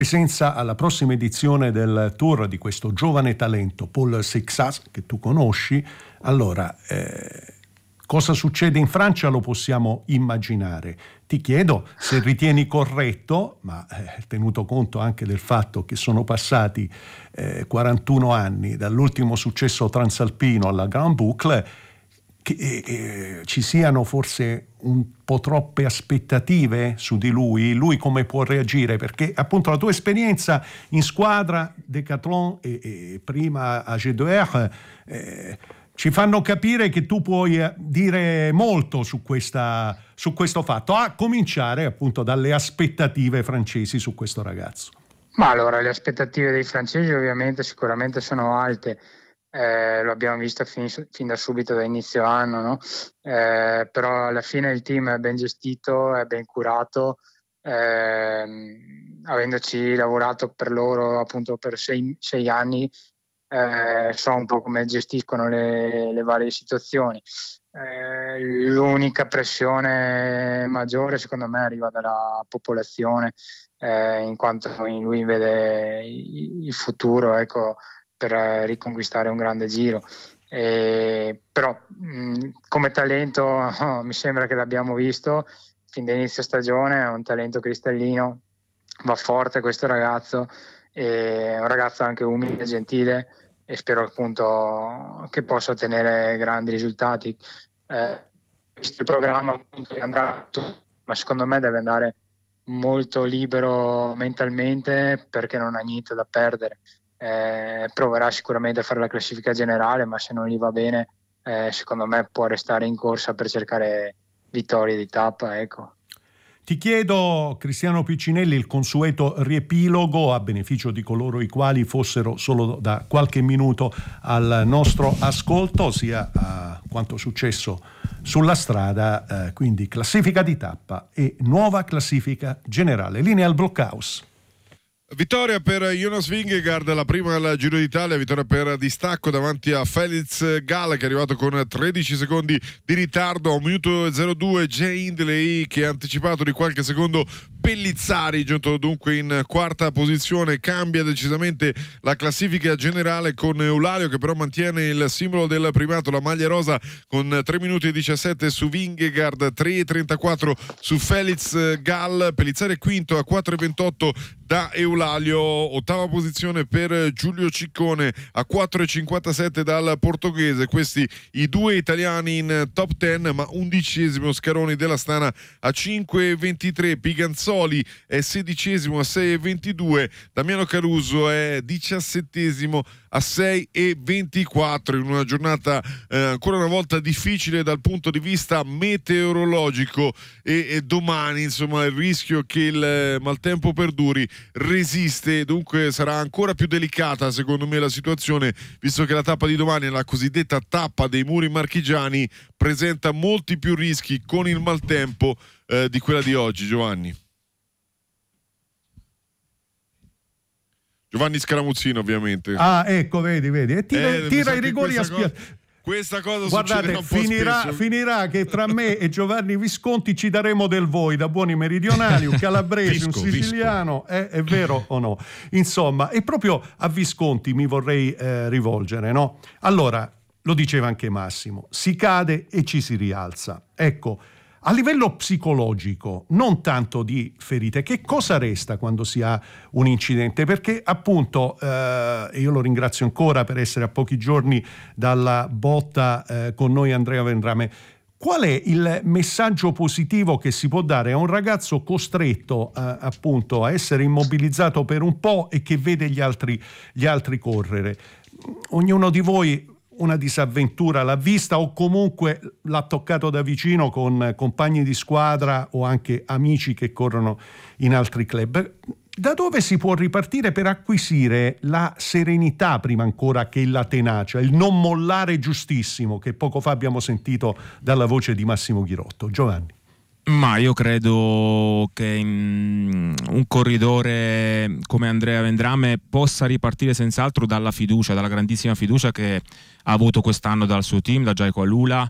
presenza alla prossima edizione del tour di questo giovane talento, Paul Seixas, che tu conosci. Allora, cosa succede in Francia lo possiamo immaginare. Ti chiedo se ritieni corretto, ma tenuto conto anche del fatto che sono passati 41 anni dall'ultimo successo transalpino alla Grand Boucle, che ci siano forse un po' troppe aspettative su di lui come può reagire, perché appunto la tua esperienza in squadra, Decathlon e prima a G2R, ci fanno capire che tu puoi dire molto su questo fatto, a cominciare appunto dalle aspettative francesi su questo ragazzo. Ma allora, le aspettative dei francesi ovviamente sicuramente sono alte. Lo abbiamo visto fin da subito, da inizio anno, no? Però alla fine il team è ben gestito, è ben curato, avendoci lavorato per loro appunto per sei anni, so un po' come gestiscono le varie situazioni. L'unica pressione maggiore secondo me arriva dalla popolazione, in quanto in lui vede il futuro, ecco, per riconquistare un grande giro. Però come talento mi sembra che l'abbiamo visto fin da inizio stagione, è un talento cristallino, va forte questo ragazzo, è un ragazzo anche umile, gentile, e spero appunto che possa ottenere grandi risultati. Questo programma appunto andrà, ma secondo me deve andare molto libero mentalmente, perché non ha niente da perdere. Proverà sicuramente a fare la classifica generale, ma se non gli va bene, secondo me può restare in corsa per cercare vittorie di tappa, ecco. Ti chiedo, Cristiano Piccinelli, il consueto riepilogo a beneficio di coloro i quali fossero solo da qualche minuto al nostro ascolto, sia a quanto successo sulla strada, quindi classifica di tappa e nuova classifica generale. Linea al Blockhouse. Vittoria per Jonas Vingegaard, la prima al Giro d'Italia, vittoria per distacco davanti a Felix Gall, che è arrivato con 13 secondi di ritardo, a 1 minuto e 02 Jay Hindley, che ha anticipato di qualche secondo Pellizzari, giunto dunque in quarta posizione. Cambia decisamente la classifica generale con Eulario, che però mantiene il simbolo del primato, la maglia rosa, con 3 minuti e 17 su Vingegaard, 3,34 su Felix Gall. Pellizzari è quinto a 4,28 da Eulalio, ottava posizione per Giulio Ciccone a 4,57 dal portoghese. Questi i due italiani in top 10, ma 11° Scaroni dell'Astana a 5,23, Piganzoli è 16° a 6,22, Damiano Caruso è 17° a 6,24, in una giornata ancora una volta difficile dal punto di vista meteorologico, e domani insomma il rischio che il maltempo perduri resiste, dunque sarà ancora più delicata secondo me la situazione, visto che la tappa di domani, la cosiddetta tappa dei Muri Marchigiani, presenta molti più rischi con il maltempo di quella di oggi. Giovanni Scaramuzzino, ovviamente. Ah, ecco, vedi, e tira i rigori a spiazzo. Questa cosa, guardate, finirà che tra me e Giovanni Visconti ci daremo del voi, da buoni meridionali, un calabrese, un siciliano, è vero o no? Insomma, e proprio a Visconti mi vorrei rivolgere, no? Allora, lo diceva anche Massimo, si cade e ci si rialza. Ecco, a livello psicologico, non tanto di ferite, che cosa resta quando si ha un incidente? Perché appunto, io lo ringrazio ancora per essere a pochi giorni dalla botta con noi Andrea Vendrame, qual è il messaggio positivo che si può dare a un ragazzo costretto appunto a essere immobilizzato per un po' e che vede gli altri correre? Ognuno di voi una disavventura l'ha vista o comunque l'ha toccato da vicino con compagni di squadra o anche amici che corrono in altri club. Da dove si può ripartire per acquisire la serenità prima ancora che la tenacia, il non mollare giustissimo, che poco fa abbiamo sentito dalla voce di Massimo Ghirotto? Giovanni. Ma io credo che un corridore come Andrea Vendrame possa ripartire senz'altro dalla grandissima fiducia che ha avuto quest'anno dal suo team, da Jayco Alula,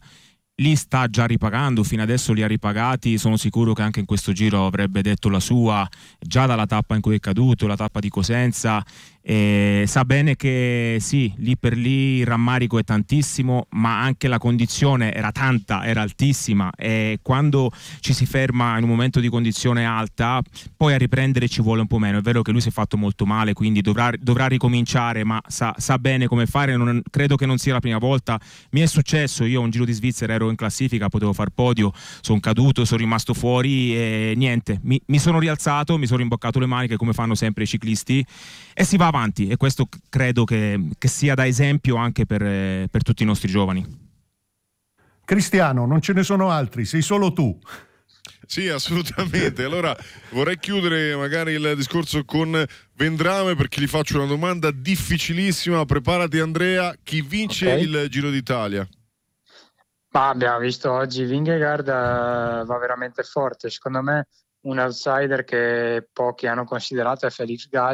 Li sta già ripagando, fino adesso li ha ripagati, sono sicuro che anche in questo giro avrebbe detto la sua, già dalla tappa in cui è caduto, la tappa di Cosenza. Sa bene che sì, lì per lì il rammarico è tantissimo, ma anche la condizione era tanta, era altissima, e quando ci si ferma in un momento di condizione alta poi a riprendere ci vuole un po' meno. È vero che lui si è fatto molto male, quindi dovrà ricominciare, ma sa bene come fare. Credo che non sia la prima volta. Mi è successo, io a un Giro di Svizzera ero in classifica, potevo far podio, sono caduto, sono rimasto fuori e niente, mi sono rialzato, mi sono rimboccato le maniche come fanno sempre i ciclisti e si va avanti, e questo credo che sia da esempio anche per tutti i nostri giovani. Cristiano, non ce ne sono altri, sei solo tu. Sì, assolutamente. Allora vorrei chiudere magari il discorso con Vendrame, perché gli faccio una domanda difficilissima. Preparati Andrea, chi vince il Giro d'Italia? Ma abbiamo visto oggi Vingegaard va veramente forte. Secondo me un outsider che pochi hanno considerato è Felix Gall.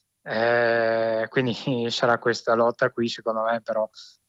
Quindi sarà questa lotta qui, secondo me, però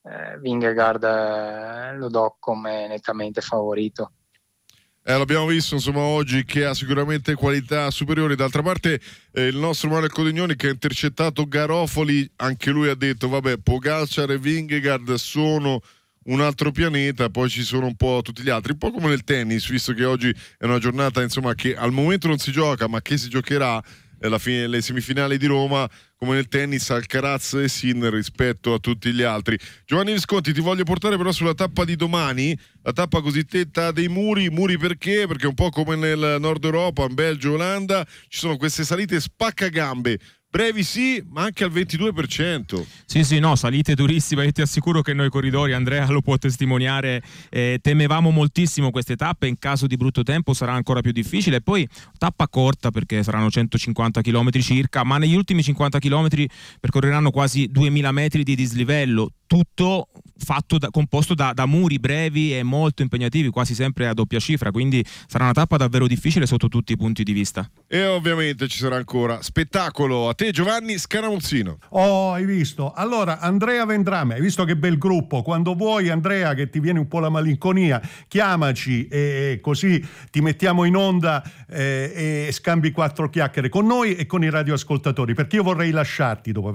Vingegaard lo do come nettamente favorito. L'abbiamo visto insomma oggi che ha sicuramente qualità superiori. D'altra parte il nostro Manuel Codignoni, che ha intercettato Garofoli, anche lui ha detto vabbè, Pogacar e Vingegaard sono un altro pianeta, poi ci sono un po' tutti gli altri, un po' come nel tennis, visto che oggi è una giornata insomma che al momento non si gioca, ma che si giocherà le semifinali di Roma, come nel tennis, Alcaraz e Sinner rispetto a tutti gli altri. Giovanni Visconti, ti voglio portare però sulla tappa di domani, la tappa cosiddetta dei muri. Perché? Perché un po' come nel Nord Europa, in Belgio, Olanda, ci sono queste salite spaccagambe, brevi sì, ma anche al 22%. Sì, no, salite durissime. Io ti assicuro che noi corridori, Andrea lo può testimoniare, temevamo moltissimo queste tappe. In caso di brutto tempo sarà ancora più difficile. Poi tappa corta, perché saranno 150 km circa, ma negli ultimi 50 km percorreranno quasi 2000 metri di dislivello, tutto composto da muri brevi e molto impegnativi, quasi sempre a doppia cifra, quindi sarà una tappa davvero difficile sotto tutti i punti di vista. E ovviamente ci sarà ancora spettacolo. A te Giovanni Scaramuzzino. Oh, hai visto? Allora, Andrea Vendrame, hai visto che bel gruppo? Quando vuoi, Andrea, che ti viene un po' la malinconia, chiamaci e così ti mettiamo in onda e scambi 4 chiacchiere con noi e con i radioascoltatori, perché io vorrei lasciarti, dopo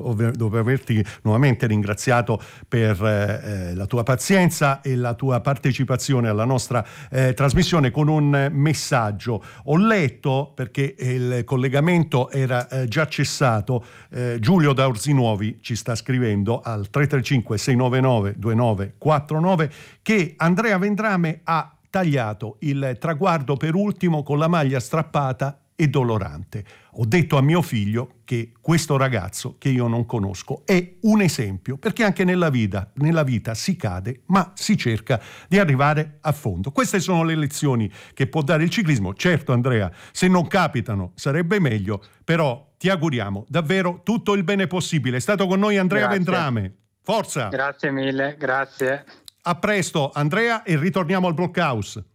averti nuovamente ringraziato per la tua pazienza e la tua partecipazione alla nostra trasmissione, con un messaggio. Ho letto, perché il collegamento era già cessato, Giulio da Orzinuovi ci sta scrivendo al 335 699 2949 che Andrea Vendrame ha tagliato il traguardo per ultimo con la maglia strappata e dolorante. Ho detto a mio figlio che questo ragazzo, che io non conosco, è un esempio, perché anche nella vita si cade, ma si cerca di arrivare a fondo. Queste sono le lezioni che può dare il ciclismo. Certo, Andrea, se non capitano sarebbe meglio, però ti auguriamo davvero tutto il bene possibile. È stato con noi Andrea Vendrame. Forza! Grazie mille, grazie. A presto Andrea, e ritorniamo al Blockhouse,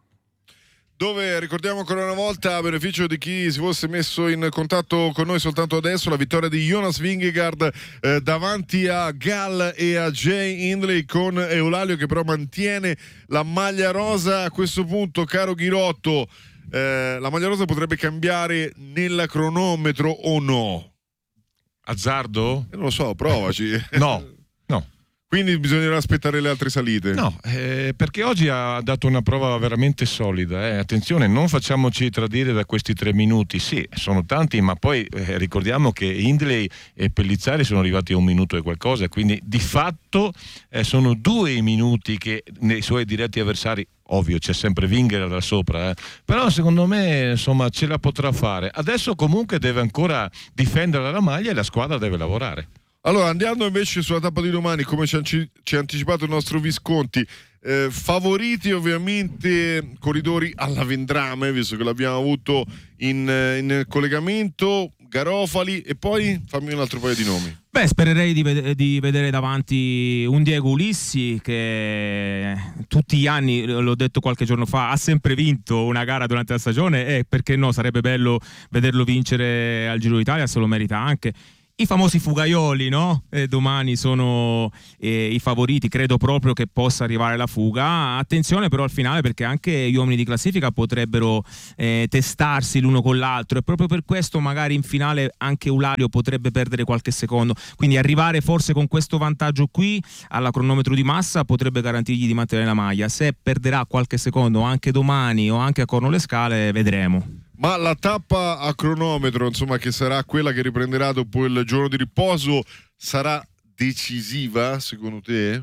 dove ricordiamo ancora una volta, a beneficio di chi si fosse messo in contatto con noi soltanto adesso, la vittoria di Jonas Vingegaard davanti a Gall e a Jay Hindley, con Eulalia che però mantiene la maglia rosa. A questo punto, caro Ghirotto, la maglia rosa potrebbe cambiare nel cronometro o no? Azzardo? Non lo so, provaci. No. Quindi bisognerà aspettare le altre salite? No, perché oggi ha dato una prova veramente solida. Attenzione, non facciamoci tradire da questi 3 minuti. Sì, sono tanti, ma poi ricordiamo che Hindley e Pellizzari sono arrivati a 1 minuto e qualcosa, quindi di fatto sono 2 i minuti che nei suoi diretti avversari, ovvio c'è sempre Vingegaard da sopra, però secondo me insomma ce la potrà fare. Adesso comunque deve ancora difendere la maglia e la squadra deve lavorare. Allora, andando invece sulla tappa di domani, come ci ha anticipato il nostro Visconti, favoriti ovviamente corridori alla Vendrame, visto che l'abbiamo avuto in collegamento, Garofali, e poi fammi un altro paio di nomi. Beh, spererei di vedere davanti un Diego Ulissi, che tutti gli anni, l'ho detto qualche giorno fa, ha sempre vinto una gara durante la stagione, e perché no, sarebbe bello vederlo vincere al Giro d'Italia, se lo merita anche. I famosi fugaioli, no? Domani sono i favoriti, credo proprio che possa arrivare la fuga. Attenzione però al finale, perché anche gli uomini di classifica potrebbero testarsi l'uno con l'altro, e proprio per questo magari in finale anche Eulario potrebbe perdere qualche secondo, quindi arrivare forse con questo vantaggio qui alla cronometro di massa potrebbe garantirgli di mantenere la maglia. Se perderà qualche secondo anche domani o anche a Corno-le-Scale, vedremo. Ma la tappa a cronometro, insomma, che sarà quella che riprenderà dopo il giorno di riposo, sarà decisiva secondo te?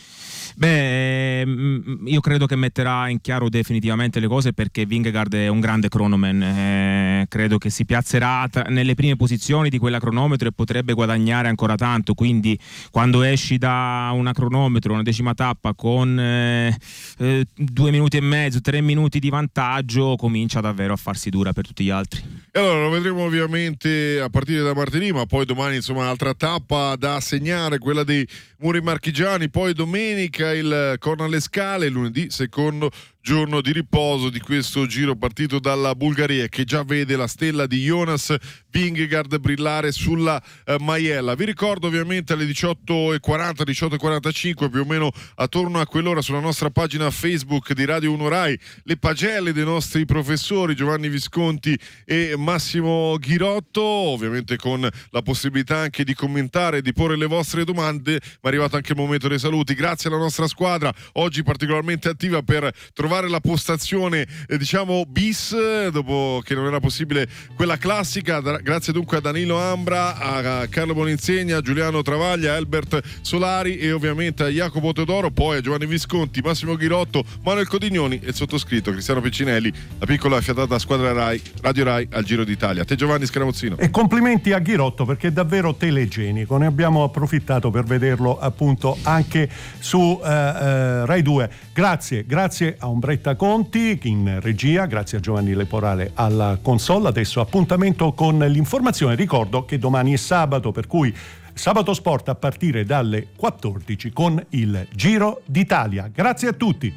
Beh, io credo che metterà in chiaro definitivamente le cose, perché Vingegaard è un grande cronoman, credo che si piazzerà nelle prime posizioni di quella cronometro e potrebbe guadagnare ancora tanto, quindi quando esci da una cronometro, una decima tappa con 2 minuti e mezzo, 3 minuti di vantaggio, comincia davvero a farsi dura per tutti gli altri. E allora lo vedremo ovviamente a partire da martedì, ma poi domani insomma un'altra tappa da segnare, quella dei Muri Marchigiani, poi domenica il Corno-le-Scale, lunedì secondo giorno di riposo di questo giro partito dalla Bulgaria, che già vede la stella di Jonas Vingegaard brillare sulla maiella. Vi ricordo ovviamente alle 18:40, 18:45 più o meno, attorno a quell'ora, sulla nostra pagina Facebook di Radio 1 Rai, le pagelle dei nostri professori Giovanni Visconti e Massimo Ghirotto, ovviamente con la possibilità anche di commentare e di porre le vostre domande. Ma è arrivato anche il momento dei saluti. Grazie alla nostra squadra, oggi particolarmente attiva per trovare la postazione diciamo bis, dopo che non era possibile quella classica. Grazie dunque a Danilo Ambra, a Carlo Boninsegna, a Giuliano Travaglia, a Albert Solari e ovviamente a Jacopo Teodoro, poi a Giovanni Visconti, Massimo Ghirotto, Manuel Codignoni e il sottoscritto Cristiano Piccinelli, la piccola affiatata squadra Rai, Radio Rai al Giro d'Italia. A te Giovanni Scaramuzzino. E complimenti a Ghirotto, perché è davvero telegenico, ne abbiamo approfittato per vederlo appunto anche su Rai 2. Grazie a Umbretta Conti in regia, grazie a Giovanni Leporale alla console. Adesso appuntamento con l'informazione. Ricordo che domani è sabato, per cui Sabato Sport a partire dalle 14 con il Giro d'Italia. Grazie a tutti.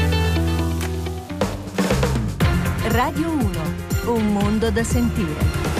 Radio 1, un mondo da sentire.